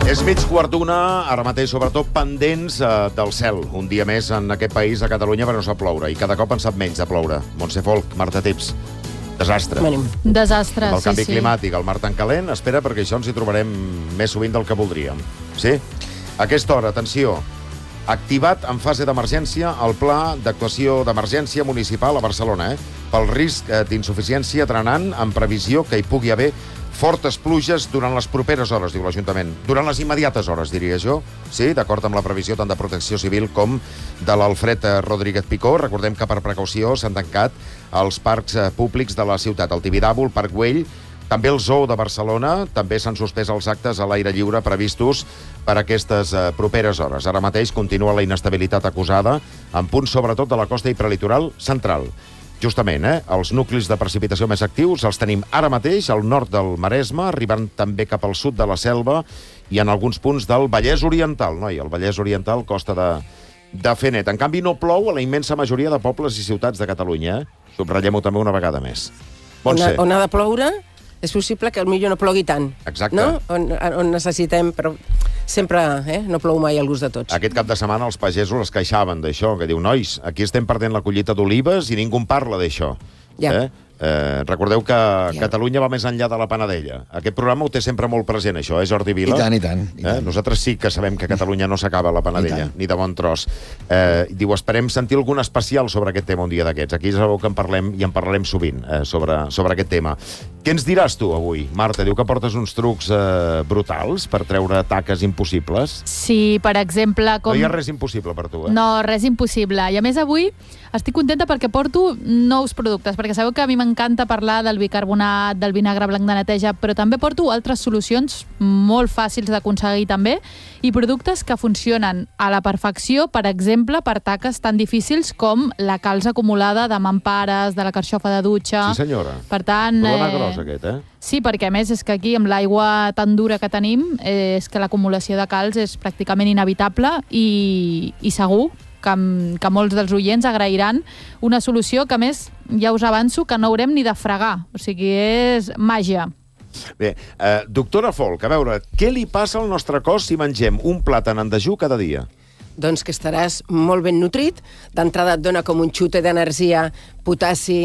És mig quart d'una, ara mateix sobretot pendents del cel. Un dia més en aquest país, a Catalunya, per no sap ploure. I cada cop en sap menys de ploure. Montse Folch, Marta Tips. Desastre. Desastre, el canvi climàtic, el mar tan calent, espera, perquè això ens hi trobarem més sovint del que voldríem. Sí? A aquesta hora, atenció, activat en fase d'emergència el pla d'actuació d'emergència municipal a Barcelona, pel risc d'insuficiència drenant, en previsió que hi pugui haver fortes pluges durant les properes hores, diu l'Ajuntament. Durant les immediates hores, diria jo. Sí, d'acord amb la previsió tant de Protecció Civil com de l'Alfred Rodríguez Picó. Recordem que per precaució s'han tancat els parcs públics de la ciutat, el Tibidabo, el Parc Güell, també el Zoo de Barcelona. També s'han suspès els actes a l'aire lliure previstos per aquestes properes hores. Ara mateix continua la inestabilitat acusada, en punts sobretot de la costa i prelitoral central. Justament, els nuclis de precipitació més actius els tenim ara mateix al nord del Maresme, arribant també cap al sud de la Selva i en alguns punts del Vallès Oriental. El Vallès Oriental costa de fer net. En canvi, no plou a la immensa majoria de pobles i ciutats de Catalunya. Subratllem-ho també una vegada més. On ha de ploure, és possible que potser no plogui tant. Exacte. No? On necessitem, però sempre no plou mai al gust de tots. Aquest cap de setmana els pagesos es queixaven d'això, que diu, nois, aquí estem perdent la collita d'olives i ningú en parla d'això. Ja. Recordeu que Catalunya va més enllà de la panadella. Aquest programa ho té sempre molt present, això, Jordi Vila? I tant. Nosaltres sí que sabem que Catalunya no s'acaba la panadella, ni de bon tros. Diu, esperem sentir algun especial sobre aquest tema un dia d'aquests. Aquí ja sabeu que en parlem, i en parlarem sovint, sobre aquest tema. Què ens diràs tu avui, Marta? Diu que portes uns trucs brutals per treure taques impossibles. Sí, per exemple... No hi ha res impossible per tu, No, res impossible. I a més avui estic contenta perquè porto nous productes, perquè sabeu que a mi m'encanta parlar del bicarbonat, del vinagre blanc de neteja, però també porto altres solucions molt fàcils d'aconseguir també, i productes que funcionen a la perfecció, per exemple, per taques tan difícils com la calç acumulada de mampares, de la carxofa de dutxa. Sí, senyora. Per tant... Problema gros, aquest, Sí, perquè a més és que aquí, amb l'aigua tan dura que tenim, és que l'acumulació de calç és pràcticament inevitable i segur que molts dels oients agrairan una solució que, a més, ja us avanço que no haurem ni de fregar. O sigui, és màgia. Bé, doctora Folch, a veure, què li passa al nostre cos si mengem un plàtan en dejú cada dia? Doncs que estaràs molt ben nutrit. D'entrada et dona com un xute d'energia, potassi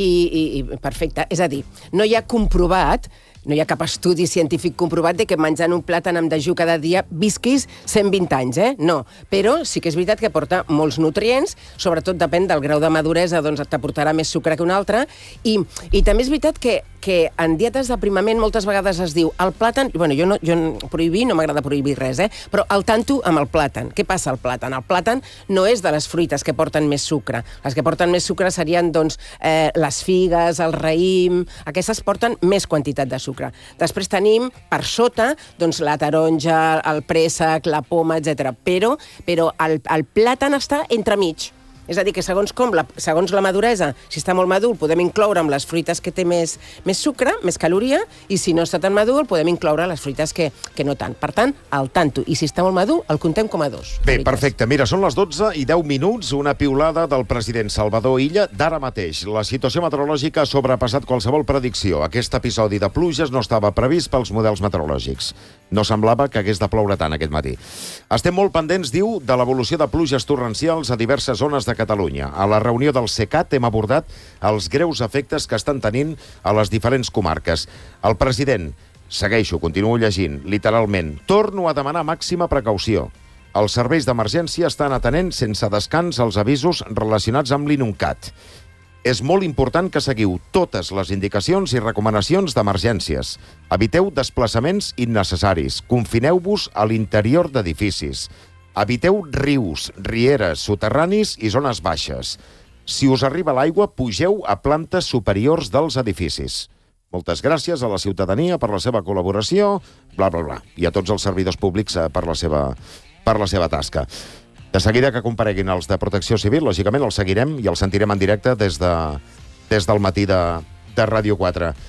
i perfecte. És a dir, no hi ha comprovat, no hi ha cap estudi científic comprovat de que menjant un plàtan amb dejú cada dia visquis 120 anys, No. Però sí que és veritat que porta molts nutrients, sobretot depèn del grau de maduresa, doncs t'aportarà més sucre que un altre. I també és veritat que en dietes d'aprimament moltes vegades es diu el plàtan... Bueno, jo no m'agrada prohibir res, però al tanto amb el plàtan. Què passa al plàtan? El plàtan no és de les fruites que porten més sucre. Les que porten més sucre serien, doncs, les figues, el raïm... Aquestes porten més quantitat de sucre. Després tenim, per sota, doncs, la taronja, el préssec, la poma, etc. Però el plàtan està entremig. És a dir, que segons la maduresa, si està molt madur, podem incloure amb les fruites que té més sucre, més caloria, i si no està tan madur, podem incloure les fruites que no tant. Per tant, al tanto. I si està molt madur, el contem com a 2. Bé, perfecte. Mira, són les 12:10, una piulada del president Salvador Illa d'ara mateix. La situació meteorològica ha sobrepassat qualsevol predicció. Aquest episodi de pluges no estava previst pels models meteorològics. No semblava que hagués de ploure tant aquest matí. Estem molt pendents, diu, de l'evolució de pluges torrencials a diverses zones de Catalunya. A la reunió del CECAT hem abordat els greus efectes que estan tenint a les diferents comarques. El president, continuo llegint, literalment, torno a demanar màxima precaució. Els serveis d'emergència estan atenent sense descans els avisos relacionats amb l'INUNCAT. És molt important que seguiu totes les indicacions i recomanacions d'emergències. Eviteu desplaçaments innecessaris. Confineu-vos a l'interior d'edificis. Eviteu rius, rieres, soterranis i zones baixes. Si us arriba l'aigua, pugeu a plantes superiors dels edificis. Moltes gràcies a la ciutadania per la seva col·laboració, bla, bla, bla. I a tots els servidors públics per la seva tasca. De seguida que compareguin els de Protecció Civil, lògicament els seguirem i els sentirem en directe des del matí de Ràdio 4.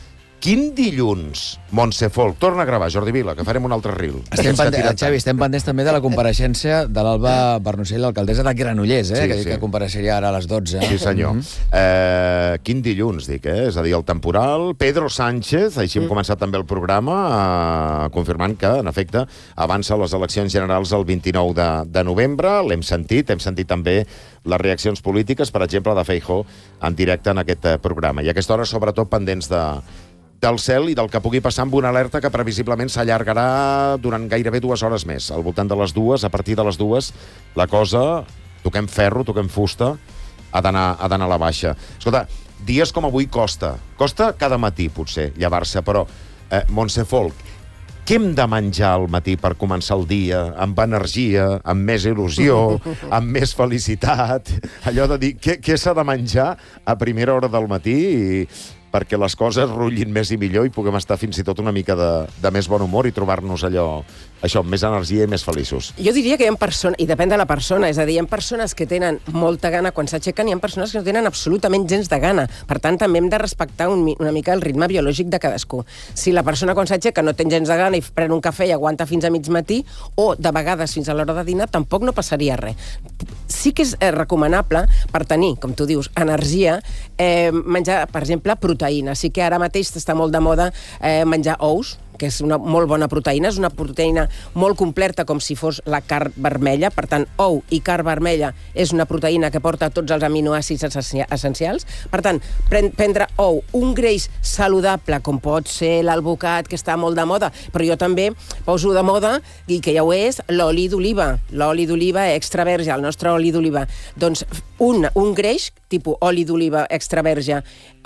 Quin dilluns, Montse Folk, torna a gravar, Jordi Vila, que farem un altre reel. Xavi, estem pendents també de la compareixença de l'Alba Bernocell, l'alcaldessa de Granollers, Sí, que compareixeria ara a les 12. Sí, senyor. Quin dilluns, dic, És a dir, el temporal. Pedro Sánchez, així hem començat també el programa, confirmant que, en efecte, avança les eleccions generals el 29 de novembre. L'hem sentit també les reaccions polítiques, per exemple, de Feijóo en directe en aquest programa. I a aquesta hora, sobretot, pendents del cel i del que pugui passar amb una alerta que previsiblement s'allargarà durant gairebé 2 hores més. Al voltant de les 2, a partir de les 2, la cosa, toquem ferro, toquem fusta, ha d'anar a la baixa. Escolta, dies com avui costa cada matí, potser, llevar-se, però, Montse Folk, què hem de menjar al matí per començar el dia amb energia, amb més il·lusió, amb més felicitat? Allò de dir, què s'ha de menjar a primera hora del matí perquè les coses rutllin més i millor i puguem estar fins i tot una mica de més bon humor i trobar-nos això, amb més energia i més feliços. Jo diria que hi ha persones, i depèn de la persona, és a dir, hi ha persones que tenen molta gana quan s'aixequen i hi ha persones que no tenen absolutament gens de gana. Per tant, també hem de respectar una mica el ritme biològic de cadascú. Si la persona quan s'aixeca no té gens de gana i pren un cafè i aguanta fins a mig matí, o de vegades fins a l'hora de dinar, tampoc no passaria res. Sí que és recomanable, per tenir, com tu dius, energia, menjar, per exemple, proteïna. Sí que ara mateix està molt de moda menjar ous, que és una molt bona proteïna, és una proteïna molt completa com si fos la carn vermella, per tant, ou i carn vermella és una proteïna que porta tots els aminoàcids essencials, per tant, prendre ou, un greix saludable, com pot ser l'alvocat, que està molt de moda, però jo també poso de moda, i que ja ho és, l'oli d'oliva extra verge, el nostre oli d'oliva. Doncs un greix, tipus oli d'oliva extra verge,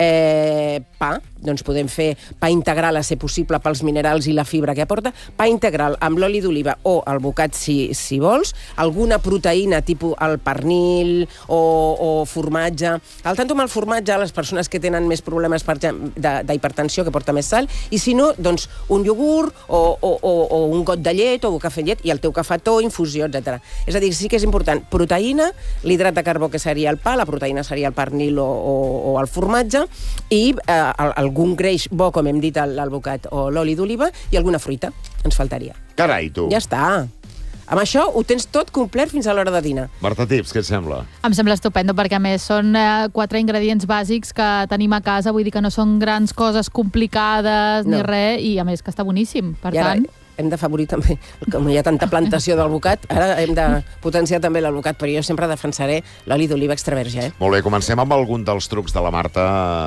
pa, doncs podem fer pa integral a ser possible pels minerals i la fibra que aporta, pa integral amb l'oli d'oliva o el bocat si vols, alguna proteïna tipus el pernil o formatge. Al tanto amb el formatge, les persones que tenen més problemes d'hipertensió, que porta més sal, i si no, doncs un iogurt o un got de llet o un cafè llet i el teu cafetó, infusió, etc. És a dir, sí que és important proteïna, l'hidrat de carbó que seria el pa, la proteïna seria el pernil o el formatge, i algun greix bo, com hem dit, l'alvocat o l'oli d'oliva, i alguna fruita. Ens faltaria. Carai, tu. Ja està. Amb això ho tens tot complet fins a l'hora de dinar. Marta Tips, què et sembla? Em sembla estupendo, perquè a més són 4 ingredients bàsics que tenim a casa, vull dir que no són grans coses complicades ni res, i a més que està boníssim. Per tant, hem d'afavorir també, com hi ha tanta plantació d'alvocat, ara hem de potenciar també l'alvocat, però jo sempre defensaré l'oli d'oliva extra verge. Molt bé, comencem amb algun dels trucs de la Marta,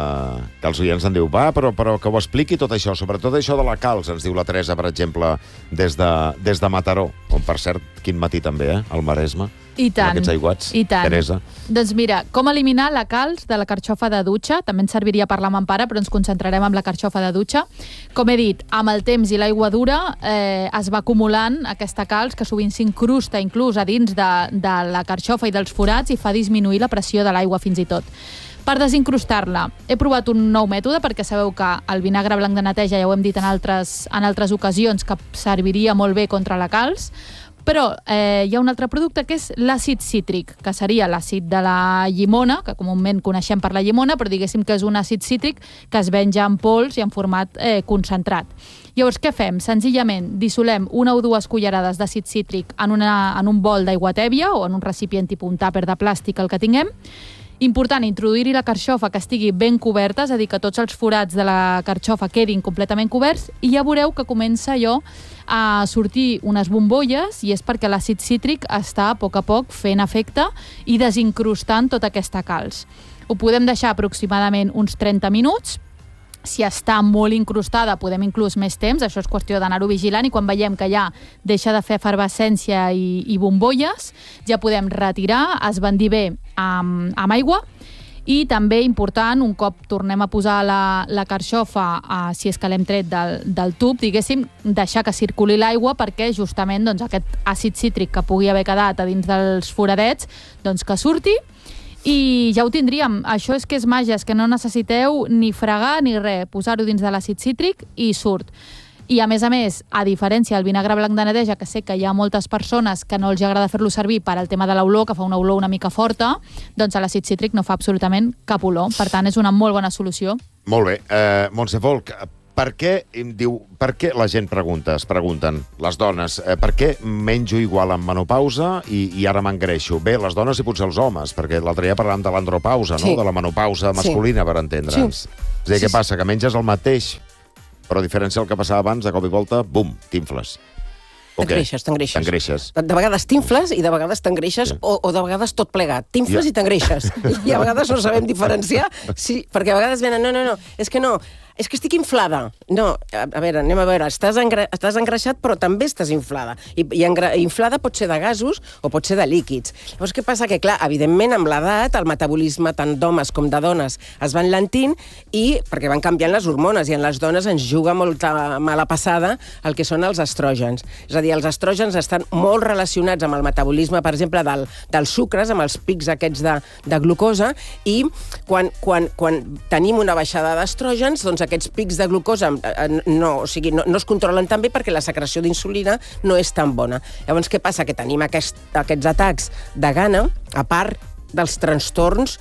que els oients en diu, però que ho expliqui tot això, sobretot això de la calç, ens diu la Teresa, per exemple, des de Mataró, on per cert, quin matí també, al Maresme. I tant, aquests aiguats, i tant. Teresa. Doncs mira, com eliminar la calç de la carxofa de dutxa, també ens serviria parlar amb en Pare, però ens concentrarem en la carxofa de dutxa. Com he dit, amb el temps i l'aigua dura es va acumulant aquesta calç que sovint s'incrusta inclús a dins de la carxofa i dels forats i fa disminuir la pressió de l'aigua fins i tot. Per desincrustar-la, he provat un nou mètode, perquè sabeu que el vinagre blanc de neteja, ja ho hem dit en altres ocasions, que serviria molt bé contra la calç, però hi ha un altre producte que és l'àcid cítric, que seria l'àcid de la llimona, que comúment coneixem per la llimona, però diguéssim que és un àcid cítric que es ven ja en pols i en format concentrat. Llavors, què fem? Senzillament dissolem 1 o 2 cullerades d'àcid cítric en un bol d'aigua tèbia o en un recipient tipus un tàper de plàstic, el que tinguem. Important, introduir-hi la carxofa que estigui ben coberta, és a dir, que tots els forats de la carxofa quedin completament coberts, i ja veureu que comença allò a sortir unes bombolles, i és perquè l'àcid cítric està a poc fent efecte i desincrustant tota aquesta calç. Ho podem deixar aproximadament uns 30 minuts. Si està molt incrustada, podem inclús més temps, això és qüestió d'anar-ho vigilant, i quan veiem que ja deixa de fer efervescència i bombolles, ja podem retirar, esbandir bé amb aigua, i també important, un cop tornem a posar la carxofa, si és que l'hem tret del tub, diguéssim, deixar que circuli l'aigua perquè justament aquest àcid cítric que pugui haver quedat a dins dels foradets, doncs que surti, i ja ho tindríem. Això és que és màgia, és que no necessiteu ni fregar ni res, posar-ho dins de l'àcid cítric i surt. I a més, a diferència del vinagre blanc de neteja, que sé que hi ha moltes persones que no els agrada fer-lo servir per al tema de l'olor, que fa una olor una mica forta, doncs l'àcid cítric no fa absolutament cap olor. Per tant, és una molt bona solució. Molt bé. Montse Folk, Per què la gent es pregunten, les dones, per què menjo igual en menopausa i ara m'engreixo? Bé, les dones i potser els homes, perquè l'altre dia parlàvem de l'andropausa, no? De la menopausa masculina, per entendre'ns. És a dir, què passa? Que menges el mateix, però a diferència del que passava abans, de cop i volta, bum, t'infles. T'engreixes. De vegades t'infles i de vegades t'engreixes o de vegades tot plegat. T'infles i t'engreixes. I a vegades no sabem diferenciar, perquè a vegades venen, no, és que estic inflada. No, a veure, anem a veure, estàs engreixat però també estàs inflada. I inflada pot ser de gasos o pot ser de líquids. Llavors què passa? Que clar, evidentment amb l'edat el metabolisme tant d'homes com de dones es va enlentint perquè van canviant les hormones i en les dones ens juga molta mala passada el que són els estrògens. És a dir, els estrògens estan molt relacionats amb el metabolisme, per exemple, dels sucres, amb els pics aquests de glucosa, i quan tenim una baixada d'estrògens, doncs aquests pics de glucosa no es controlen tan bé perquè la secreció d'insulina no és tan bona. Llavors, què passa? Que tenim aquests atacs de gana, a part dels trastorns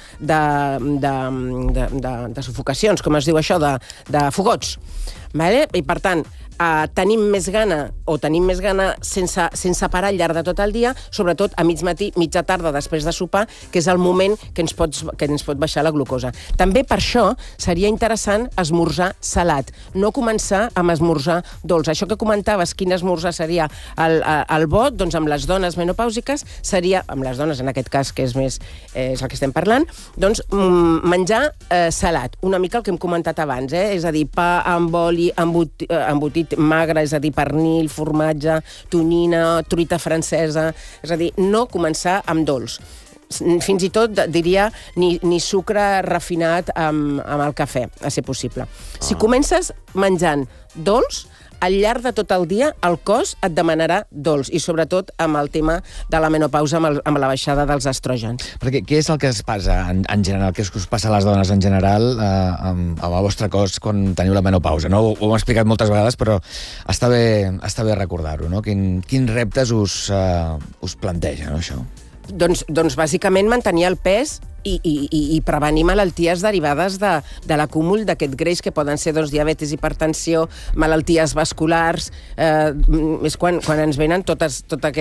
de sufocacions, com es diu això, de fogots. I, per tant, tenim més gana sense parar al llarg de tot el dia, sobretot a mig matí, mitja tarda, després de sopar, que és el moment que ens pot baixar la glucosa. També per això seria interessant esmorzar salat, no començar amb esmorzar dolç. Això que comentaves, quin esmorzar seria el bo, doncs amb les dones menopàusiques seria, amb les dones en aquest cas, que és el que estem parlant, doncs menjar salat, una mica el que hem comentat abans, és a dir, pa amb oli, embotit magre, és a dir, pernil, formatge, tonyina, truita francesa, és a dir, no començar amb dolç. Fins i tot, diria, ni sucre refinat amb el cafè, a ser possible. Si comences menjant dolç, al llarg de tot el dia el cos et demanarà dolç, i sobretot amb el tema de la menopausa, amb la baixada dels estrògens. Perquè què és el que es passa en general, què és que us passa a les dones en general amb el vostre cos quan teniu la menopausa? No? Ho hem explicat moltes vegades, però està bé recordar-ho, no? Quins reptes us planteja, no, això? Doncs bàsicament mantenir el pes i prevenir malalties derivades de l'acúmul d'aquest greix, que poden ser diabetis, hipertensió, malalties vasculars. És quan ens venen totes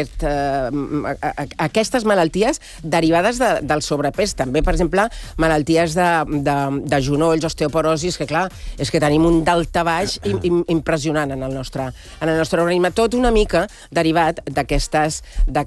aquestes malalties derivades del sobrepès. També, per exemple, malalties de genolls, osteoporosis, que clar, és que tenim un daltabaix impressionant en el nostre organisme. Tot una mica derivat d'aquestes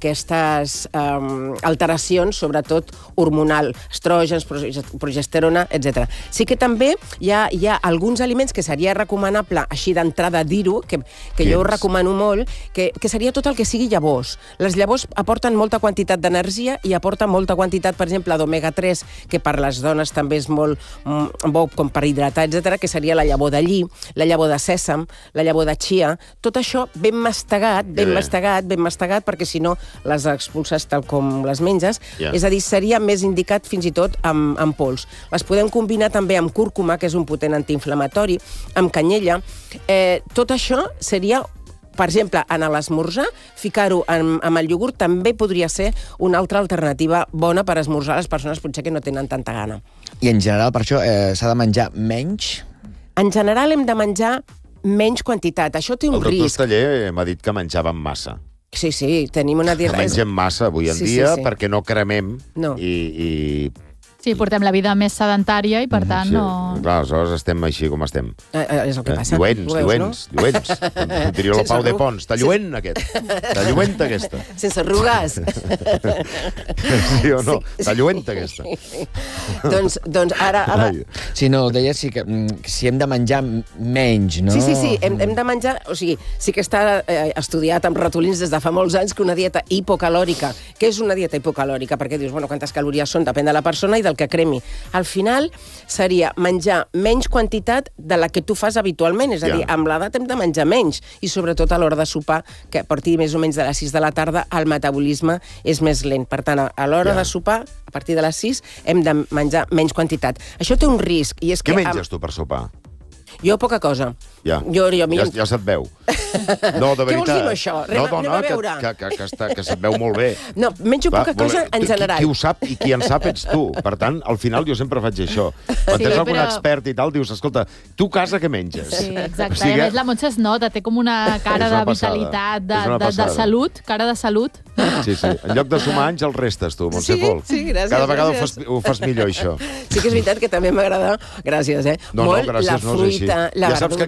alteracions, sobretot hormonal, estrògens, progesterona, etc. Sí que també hi ha alguns aliments que seria recomanable, així d'entrada dir-ho, que jo ho recomano molt, que seria tot el que sigui llavors. Les llavors aporten molta quantitat d'energia i aporten molta quantitat, per exemple, d'omega-3, que per les dones també és molt bo com per hidratar, etc., que seria la llavor de lli, la llavor de sèsam, la llavor de chia. Tot això ben mastegat, perquè si no les expulses tal com les menges. És a dir, seria més indicat fins i tot amb pols. Les podem combinar també amb cúrcuma, que és un potent antiinflamatori, amb canyella. Tot això seria, per exemple, en l'esmorzar, ficar-ho amb el iogurt també podria ser una altra alternativa bona per esmorzar a les persones potser que no tenen tanta gana. I en general, per això, s'ha de menjar menys? En general hem de menjar menys quantitat. Això té un risc. El doctor Esteller m'ha dit que menjàvem massa. Sí, tenim una dieta... Mengem massa avui en dia perquè no cremem i... Sí, portem la vida més sedentària i, per tant, no... Clar, aleshores estem així com estem. És el que passa. Lluents. Diria el Pau de Pons. Està lluent, aquest. Està lluent, aquesta. Sense arrugues. Sí o no? Està lluent, aquesta. Doncs ara... Sí, no, deia que si hem de menjar menys, no? Sí, hem de menjar... O sigui, sí que està estudiat amb ratolins des de fa molts anys que una dieta hipocalòrica... Què és una dieta hipocalòrica? Perquè dius, bueno, quantes calories són? Depèn de la persona i del que cremi. Al final seria menjar menys quantitat de la que tu fas habitualment, és a dir, amb l'edat hem de menjar menys, i sobretot a l'hora de sopar, que a partir més o menys de les 6 de la tarda el metabolisme és més lent. Per tant, a l'hora de sopar, a partir de les 6, hem de menjar menys quantitat. Això té un risc, i és que... Què menges tu per sopar? Jo poca cosa. Ja se't veu. No, de veritat. Què vols dir amb això? Anem a veure. Que se't veu molt bé. No, menjo poca cosa en general. Qui ho sap i qui en sap ets tu. Per tant, al final jo sempre faig això. Quan tens algun expert i tal, dius, escolta, tu casa què menges? Sí, exacte. I a més la Montse es nota, té com una cara de vitalitat, de salut, cara de salut. Sí. En lloc de sumar anys, els restes, tu, Montse Folk. Sí, gràcies. Cada vegada ho fas millor, això. Sí que és veritat que també m'agrada, gràcies, molt la fruita, la verdura.